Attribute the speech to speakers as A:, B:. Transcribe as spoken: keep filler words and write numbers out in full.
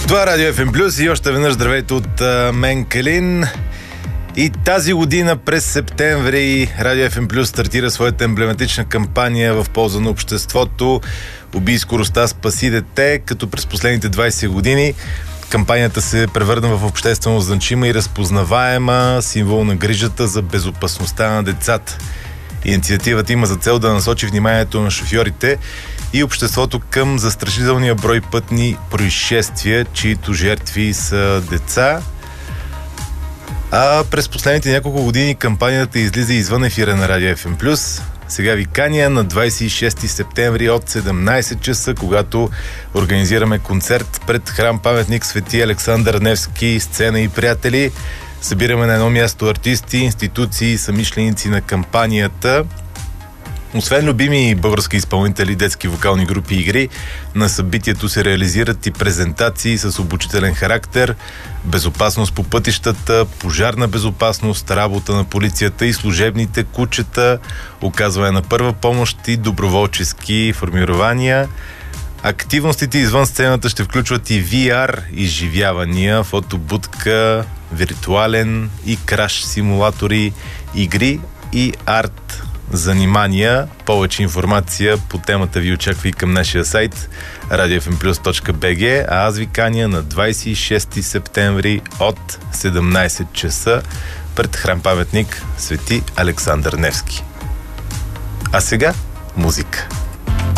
A: Това е Радио Еф Ем Плюс и още веднъж здравейте от а, мен, Калин. И тази година през септември Радио Еф Ем Плюс стартира своята емблематична кампания в полза на обществото "Убий скоростта, спаси дете", като през последните двайсет години кампанията се превърна в обществено значима и разпознаваема, символ на грижата за безопасността на децата. Инициативата има за цел да насочи вниманието на шофьорите и обществото към застрашителния брой пътни происшествия, чието жертви са деца. А през последните няколко години кампанията излиза извън ефира на Радио Еф Ем Плюс. Сега ви каня на двайсет и шести септември от седемнайсет часа, когато организираме концерт пред храм-паметник Свети Александър Невски, сцена и приятели. Събираме на едно място артисти, институции, самишленици на кампанията. Освен любими български изпълнители, детски вокални групи и игри, на събитието се реализират и презентации с обучителен характер, безопасност по пътищата, пожарна безопасност, работа на полицията и служебните кучета, оказване на първа помощ и доброволчески формирования. Активностите извън сцената ще включват и Ви Ар изживявания, фотобудка, виртуален и краш симулатори, игри и арт занимания. Повече информация по темата ви очаква и към нашия сайт радио еф ем плюс точка би джи, а аз ви каня на двайсет и шести септември от седемнайсет часа пред храм-паметник Свети Александър Невски. А сега музика.